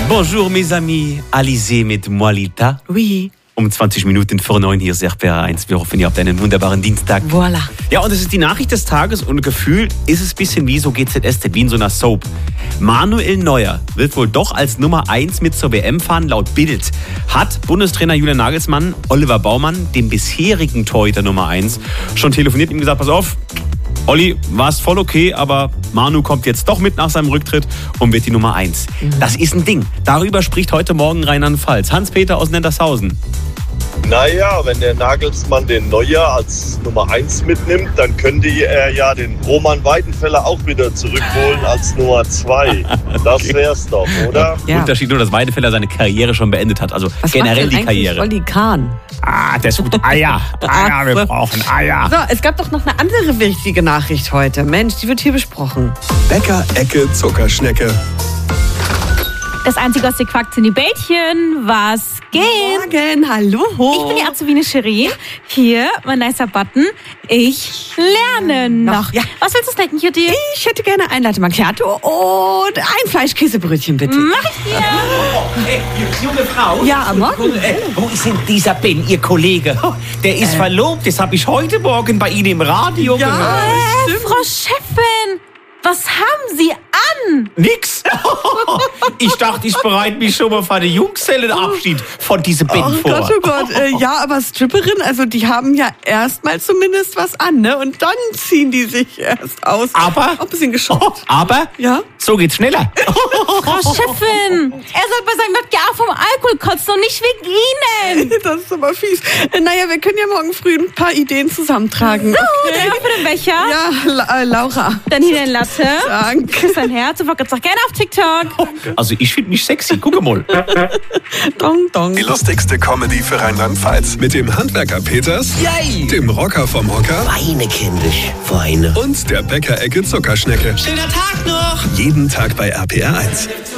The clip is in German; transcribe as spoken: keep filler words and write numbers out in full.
Bonjour mes amis, Alizé mit Moalita. Oui. Um zwanzig Minuten vor neun hier ist R P R eins. Wir hoffen, ihr habt einen wunderbaren Dienstag. Voilà. Ja, und es ist die Nachricht des Tages und gefühlt ist es ein bisschen wie so G Z S Z, wie in so einer Soap. Manuel Neuer wird wohl doch als Nummer eins mit zur W M fahren. Laut Bild hat Bundestrainer Julian Nagelsmann Oliver Baumann, dem bisherigen Torhüter Nummer eins, schon telefoniert und ihm gesagt, pass auf, Olli, war es voll okay, aber Manu kommt jetzt doch mit nach seinem Rücktritt und wird die Nummer eins. Mhm. Das ist ein Ding. Darüber spricht heute Morgen Rheinland-Pfalz. Hans-Peter aus Nendershausen. Naja, wenn der Nagelsmann den Neuer als Nummer eins mitnimmt, dann könnte er ja den Roman Weidenfeller auch wieder zurückholen als Nummer zwei. Das okay. wär's doch, oder? Ja. Unterschied nur, dass Weidenfeller seine Karriere schon beendet hat. Also Was generell macht denn die Karriere. Olli Kahn? Ah, der sucht Eier. Eier, wir brauchen Eier. So, es gab doch noch eine andere wichtige Nachricht heute. Mensch, die wird hier besprochen. Bäcker, Ecke, Zuckerschnecke. Das Einzige, was dir quackt, sind die Bällchen. Was geht? Morgen, hallo. Ich bin die Azubine Shirin. Hier, mein nicer Button. Ich lerne noch. Ja. Was willst du snacken, Cutie? Ich hätte gerne ein Latte Macchiato und ein Fleischkäsebrötchen, bitte. Mach ich dir. Oh, hey, junge Frau. Ja, morgen. Äh, wo ist denn dieser Ben, Ihr Kollege? Oh, der ist äh. verlobt, das habe ich heute Morgen bei Ihnen im Radio ja, gehört. Äh, Frau Chefin, was haben Sie an? Nix. Ich dachte, ich bereite mich schon mal für den Junggesellenabschied von diesem Ben oh vor. Gott, oh Gott. Äh, ja, aber Stripperin, also die haben ja erstmal zumindest was an, ne? Und dann ziehen die sich erst aus. Aber? Auch ein bisschen geschockt. Oh, aber? Ja? So geht's schneller. Frau Chefin, er soll bei seinem Wodka vom Alkohol kotzen und nicht wegen Ihnen. Das ist aber fies. Äh, naja, wir können ja morgen früh ein paar Ideen zusammentragen. So, okay? der für den Becher. Ja, La äh, Laura. Dann hier den Latte. Danke. Küss dein Herz und folgt uns auch gerne auf TikTok. Also ich finde mich sexy, guck mal. Dong, dong. Die lustigste Comedy für Rheinland-Pfalz. Mit dem Handwerker Peters, Yay. dem Rocker vom Hocker Weine, kindisch, Weine. und der Bäcker-Ecke Zuckerschnecke. Schöner Tag noch. Jeden Tag bei R P R eins.